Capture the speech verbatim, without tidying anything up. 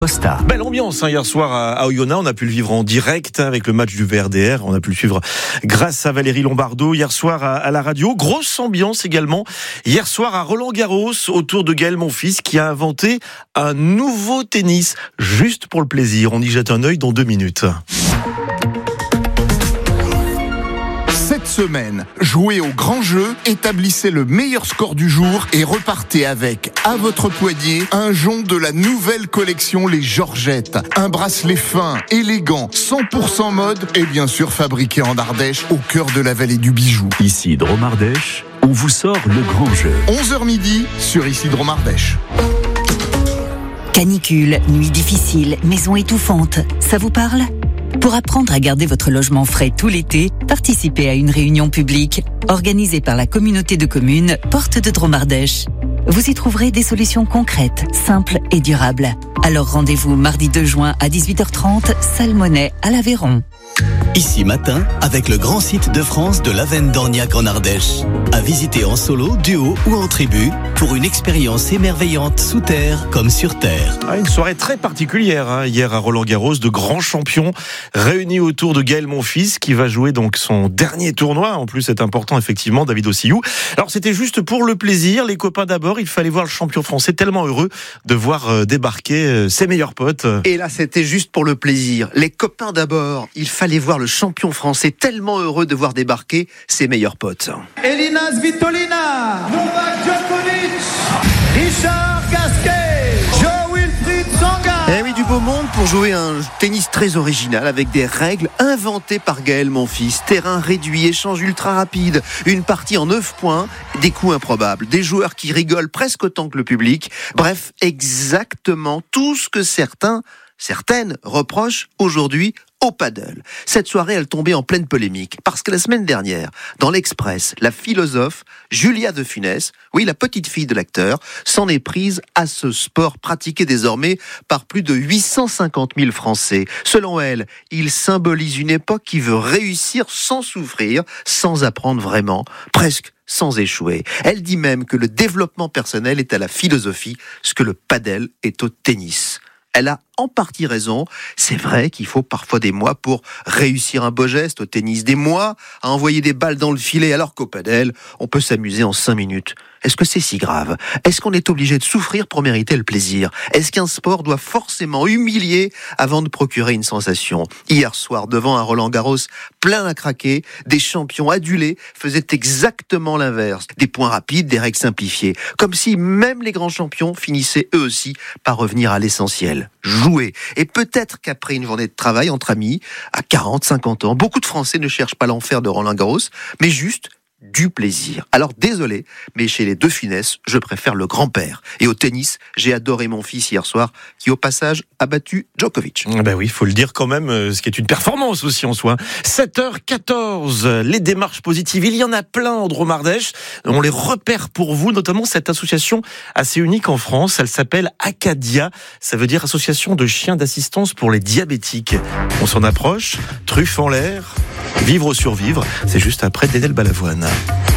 Costa. Belle ambiance hein, hier soir à, à Oyonnax, on a pu le vivre en direct avec le match du V R D R, on a pu le suivre grâce à Valérie Lombardo hier soir à, à la radio. Grosse ambiance également hier soir à Roland-Garros autour de Gaël Monfils qui a inventé un nouveau tennis juste pour le plaisir. On y jette un œil dans deux minutes. Cette semaine, jouez au grand jeu, établissez le meilleur score du jour et repartez avec, à votre poignet, un jonc de la nouvelle collection Les Georgettes. Un bracelet fin, élégant, cent pour cent mode et bien sûr fabriqué en Ardèche, au cœur de la vallée du bijou. Ici Dromardèche, on vous sort le grand jeu. onze heures midi sur Ici Dromardèche. Canicule, nuit difficile, maison étouffante, ça vous parle ? Pour apprendre à garder votre logement frais tout l'été, participez à une réunion publique organisée par la communauté de communes Porte de Dromardèche. Vous y trouverez des solutions concrètes, simples et durables. Alors rendez-vous mardi deux juin à dix-huit heures trente, salle Monet à l'Aveyron. Ici matin, avec le grand site de France de l'Avenne d'Orniac en Ardèche. À visiter en solo, duo ou en tribu pour une expérience émerveillante sous terre comme sur terre. Ah, une soirée très particulière hein, hier à Roland-Garros, de grands champions réunis autour de Gaël Monfils qui va jouer donc son dernier tournoi. En plus, c'est important effectivement, David Ossillou. Alors c'était juste pour le plaisir, les copains d'abord, il fallait voir le champion français tellement heureux de voir euh, débarquer euh, ses meilleurs potes. Et là, c'était juste pour le plaisir. Les copains d'abord, il fallait voir le champion français tellement heureux de voir débarquer ses meilleurs potes. Elina Svitolina, Novak Djokovic, Richard Gasquet, Jo-Wilfried Tsonga. Eh oui, du beau monde pour jouer un tennis très original avec des règles inventées par Gaël Monfils. Terrain réduit, échange ultra rapide, une partie en neuf points, des coups improbables, des joueurs qui rigolent presque autant que le public. Bref, exactement tout ce que certains, certaines reprochent aujourd'hui au paddle. Cette soirée, elle tombait en pleine polémique, parce que la semaine dernière, dans l'Express, la philosophe Julia de Funès, oui, la petite fille de l'acteur, s'en est prise à ce sport pratiqué désormais par plus de huit cent cinquante mille Français. Selon elle, il symbolise une époque qui veut réussir sans souffrir, sans apprendre vraiment, presque sans échouer. Elle dit même que le développement personnel est à la philosophie, ce que le paddle est au tennis. Elle a en partie raison. C'est vrai qu'il faut parfois des mois pour réussir un beau geste au tennis, des mois à envoyer des balles dans le filet, alors qu'au padel, on peut s'amuser en cinq minutes. Est-ce que c'est si grave ? Est-ce qu'on est obligé de souffrir pour mériter le plaisir ? Est-ce qu'un sport doit forcément humilier avant de procurer une sensation ? Hier soir, devant un Roland-Garros plein à craquer, des champions adulés faisaient exactement l'inverse. Des points rapides, des règles simplifiées. Comme si même les grands champions finissaient eux aussi par revenir à l'essentiel. Jouer. Et peut-être qu'après une journée de travail entre amis, à quarante, cinquante ans, beaucoup de Français ne cherchent pas l'enfer de Roland-Garros, mais juste du plaisir. Alors désolé, mais chez les deux Funès, je préfère le grand-père. Et au tennis, j'ai adoré mon fils hier soir, qui au passage a battu Djokovic. Ben oui, il faut le dire quand même, ce qui est une performance aussi en soi. sept heures quatorze, les démarches positives, il y en a plein en Dromardèche. On les repère pour vous, notamment cette association assez unique en France. Elle s'appelle Acadia, ça veut dire Association de chiens d'assistance pour les diabétiques. On s'en approche, truffe en l'air, vivre ou survivre, c'est juste après Dédel Balavoine.